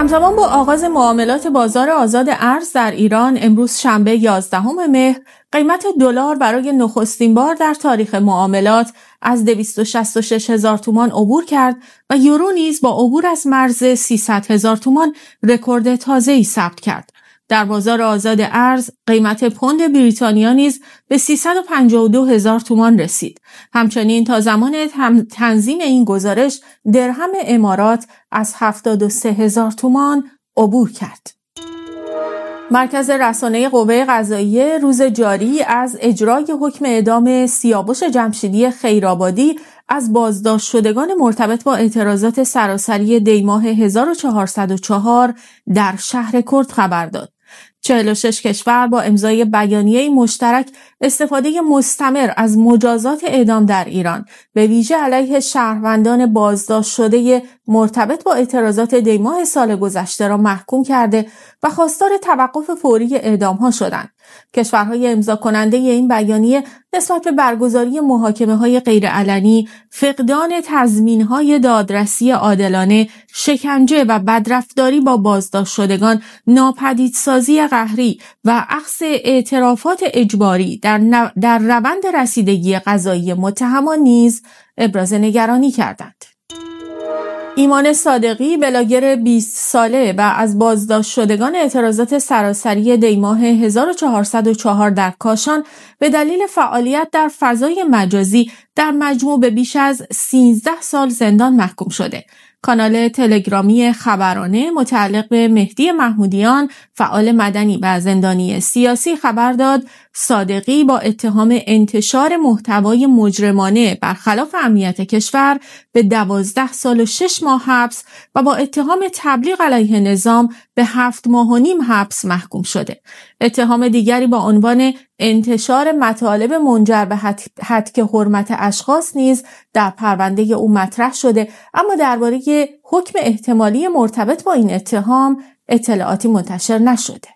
همزمان با آغاز معاملات بازار آزاد ارز در ایران، امروز شنبه 11 مهر قیمت دلار برای نخستین بار در تاریخ معاملات از 266,000 تومان عبور کرد و یورو نیز با عبور از مرز 300,000 تومان رکورد تازه‌ای ثبت کرد. در بازار آزاد ارز قیمت پوند بریتانیا نیز به 352,000 تومان رسید. همچنین تا زمان تنظیم این گزارش درهم امارات از 73,000 تومان عبور کرد. مرکز رسانه قوه قضاییه روز جاری از اجرای حکم اعدام سیاوش جمشیدی خیرآبادی از بازداشت شدگان مرتبط با اعتراضات سراسری دیماه 1404 در شهر کرد خبر داد. 46 کشور با امضای بیانیه مشترک استفاده مستمر از مجازات اعدام در ایران به ویژه علیه شهروندان بازداشت شده مرتبط با اعتراضات دیماه سال گذشته را محکوم کرده و خواستار توقف فوری اعدام‌ها شدند. کشورهای امضا کننده این بیانیه نسبت به برگزاری محاکمه‌های غیرعلنی، فقدان تضمین‌های دادرسی عادلانه، شکنجه و بدرفتاری با بازداشت شدگان، ناپدیدسازی قهری و اخذ اعترافات اجباری در روند رسیدگی قضایی متهمان نیز ابراز نگرانی کردند. ایمان صادقی، بلاگر 20 ساله و از بازداشت شدگان اعتراضات سراسری دیماه 1404 در کاشان به دلیل فعالیت در فضای مجازی در مجموع به بیش از 13 سال زندان محکوم شده. کانال تلگرامی خبرانه متعلق به مهدی محمودیان، فعال مدنی و زندانی سیاسی خبر داد صادقی با اتهام انتشار محتوای مجرمانه برخلاف امنیت کشور به 12 سال و 6 ماه حبس و با اتهام تبلیغ علیه نظام به 7 ماه و نیم حبس محکوم شده. اتهام دیگری با عنوان انتشار مطالب منجر به هتک حرمت اشخاص نیز در پرونده او مطرح شده، اما درباره حکم احتمالی مرتبط با این اتهام اطلاعاتی منتشر نشده.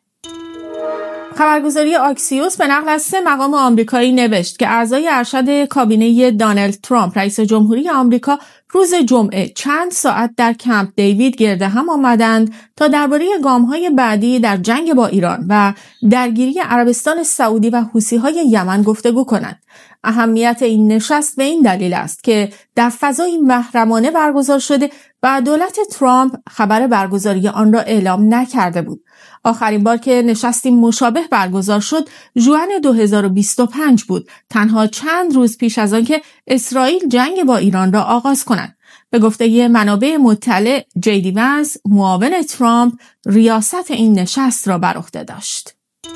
خبرگزاری آکسیوس به نقل از 3 مقام آمریکایی نوشت که اعضای ارشد کابینه دونالد ترامپ رئیس جمهوری آمریکا روز جمعه چند ساعت در کمپ دیوید گرد هم آمدند تا درباره گام‌های بعدی در جنگ با ایران و درگیری عربستان سعودی و حوثی‌های یمن گفتگو کنند. اهمیت این نشست به این دلیل است که در فضای محرمانه برگزار شده و دولت ترامپ خبر برگزاری آن را اعلام نکرده بود. آخرین بار که نشستی مشابه برگزار شد ژوئن 2025 بود، تنها چند روز پیش از آن که اسرائیل جنگ با ایران را آغاز کند. به گفته منابع مطلع، جی دی ونس، معاون ترامپ، ریاست این نشست را بر عهده داشت.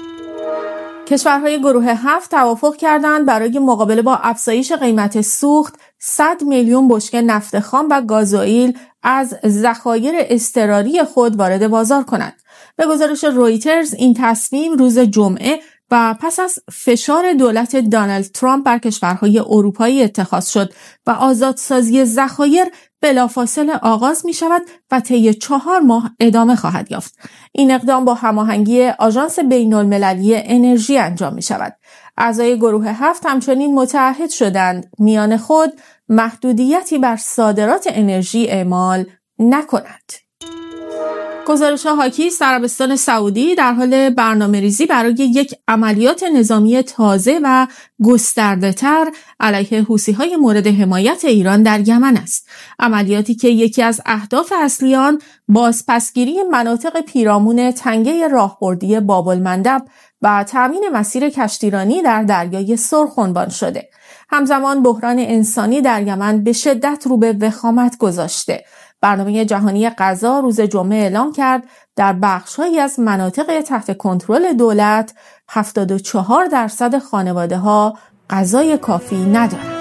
کشورهای گروه 7 توافق کردند برای مقابله با افزایش قیمت سوخت 100 میلیون بشکه نفت خام و گازوئیل از ذخایر اضطراری خود وارد بازار کنند. به گزارش رویترز این تصمیم روز جمعه و پس از فشار دولت دونالد ترامپ بر کشورهای اروپایی اتخاذ شد و آزادسازی ذخایر بلافاصله آغاز می شود و طی 4 ماه ادامه خواهد یافت. این اقدام با هماهنگی آژانس بین‌المللی انرژی انجام می شود. اعضای گروه 7 همچنین متعهد شدند میان خود محدودیتی بر صادرات انرژی اعمال نکنند. گزارش‌ها حاکی است عربستان سعودی در حال برنامه‌ریزی برای یک عملیات نظامی تازه و گسترده‌تر علیه حوثی‌های مورد حمایت ایران در یمن است. عملیاتی که یکی از اهداف اصلی آن بازپسگیری مناطق پیرامون تنگه راهبردی باب‌المندب و تأمین مسیر کشتیرانی در دریای سرخ عنوان شده. همزمان بحران انسانی در یمن به شدت رو به وخامت گذاشته. برنامه جهانی غذا روز جمعه اعلام کرد در بخش‌هایی از مناطق تحت کنترل دولت 74% خانواده‌ها غذای کافی ندارند.